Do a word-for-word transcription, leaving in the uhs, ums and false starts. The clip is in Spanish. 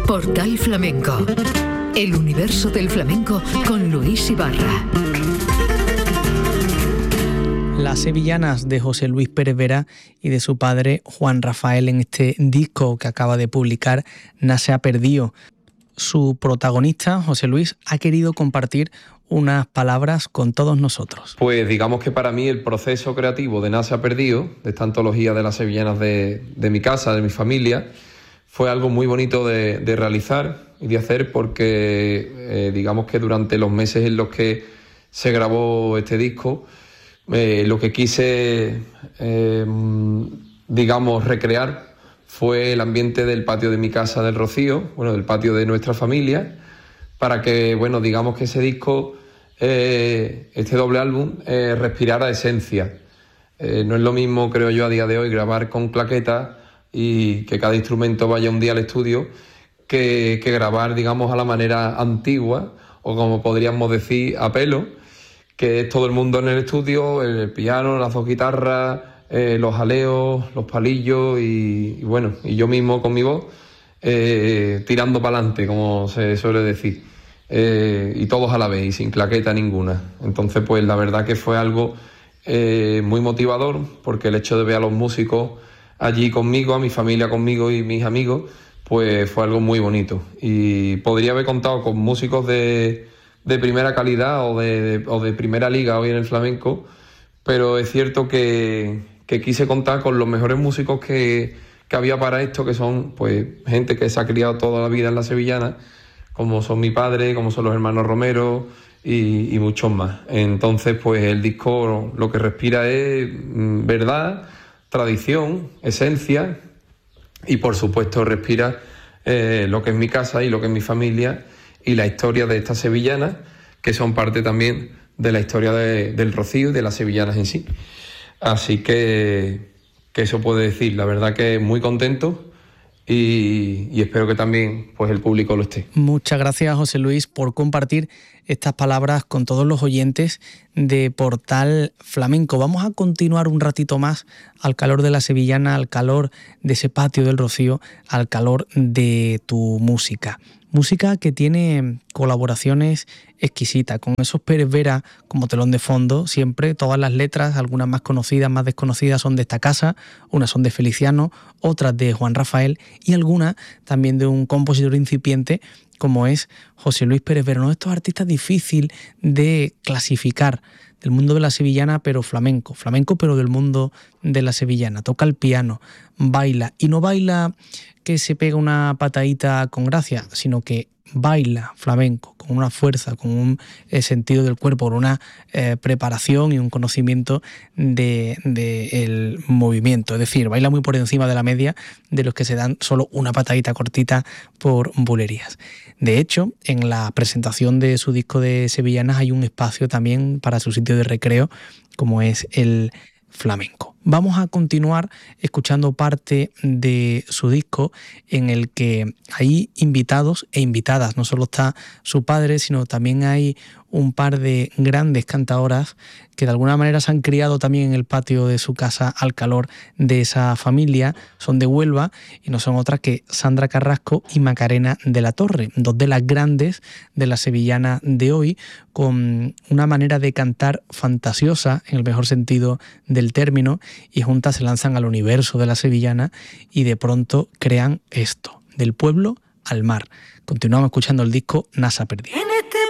Portal Flamenco. El universo del flamenco con Luis Ibarra. Las sevillanas de José Luis Pérez Vera y de su padre Juan Rafael en este disco que acaba de publicar, Nase ha perdido. Su protagonista, José Luis, ha querido compartir unas palabras con todos nosotros. Pues digamos que para mí el proceso creativo de Nase ha perdido, de esta antología de las sevillanas de, de mi casa, de mi familia, fue algo muy bonito de, de realizar y de hacer porque eh, digamos que durante los meses en los que se grabó este disco, eh, lo que quise, eh, digamos, recrear fue el ambiente del patio de mi casa del Rocío, bueno, del patio de nuestra familia, para que, bueno, digamos que ese disco, eh, este doble álbum, eh, respirara esencia. Eh, no es lo mismo, creo yo, a día de hoy grabar con claquetas y que cada instrumento vaya un día al estudio, que, que grabar, digamos, a la manera antigua, o como podríamos decir, a pelo, que es todo el mundo en el estudio, el piano, las dos guitarras, eh, los jaleos, los palillos y, y bueno, y yo mismo con mi voz, eh, tirando para adelante, como se suele decir, eh, y todos a la vez y sin claqueta ninguna. Entonces, pues la verdad que fue algo eh, muy motivador, porque el hecho de ver a los músicos allí conmigo, a mi familia conmigo y mis amigos, pues fue algo muy bonito. Y podría haber contado con músicos de, de primera calidad o de, de, o de primera liga hoy en el flamenco, pero es cierto que, que quise contar con los mejores músicos que, que había para esto, que son pues gente que se ha criado toda la vida en la sevillana, como son mi padre, como son los hermanos Romero y, y muchos más. Entonces, pues el disco lo que respira es mm, verdad, tradición, esencia y por supuesto respira eh, lo que es mi casa y lo que es mi familia y la historia de estas sevillanas, que son parte también de la historia de, del Rocío y de las sevillanas en sí. Así que, que eso puedo decir, la verdad que muy contento y, y espero que también pues el público lo esté. Muchas gracias, José Luis, por compartir estas palabras con todos los oyentes de Portal Flamenco. Vamos a continuar un ratito más al calor de la sevillana, al calor de ese patio del Rocío, al calor de tu música. Música que tiene colaboraciones exquisitas, con esos Pérez Vera como telón de fondo, siempre todas las letras, algunas más conocidas, más desconocidas, son de esta casa, unas son de Feliciano, otras de Juan Rafael y algunas también de un compositor incipiente como es José Luis Pérez Vera. Uno de estos artistas difícil de clasificar, del mundo de la sevillana, pero flamenco, flamenco pero del mundo de la sevillana. Toca el piano, baila, y no baila que se pega una patadita con gracia, sino que baila flamenco con una fuerza, con un eh, sentido del cuerpo, con una eh, preparación y un conocimiento de, de el movimiento. Es decir, baila muy por encima de la media de los que se dan solo una patadita cortita por bulerías. De hecho, en la presentación de su disco de sevillanas hay un espacio también para su sitio de recreo, como es el flamenco. Vamos a continuar escuchando parte de su disco en el que hay invitados e invitadas. No solo está su padre, sino también hay un par de grandes cantadoras que de alguna manera se han criado también en el patio de su casa al calor de esa familia. Son de Huelva y no son otras que Sandra Carrasco y Macarena de la Torre, dos de las grandes de la sevillana de hoy, con una manera de cantar fantasiosa, en el mejor sentido del término, y juntas se lanzan al universo de la sevillana y de pronto crean esto, del pueblo al mar. Continuamos escuchando el disco Nase ha perdido.